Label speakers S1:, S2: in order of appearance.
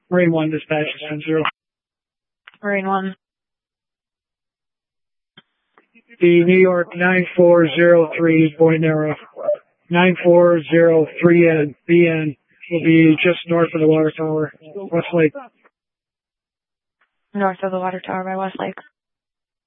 S1: Marine 1, dispatch, 10-0.
S2: Marine 1.
S1: The New York 9403 Point Arrow 9403 BN will be just north of the water tower, Westlake.
S2: North of the water tower by Westlake.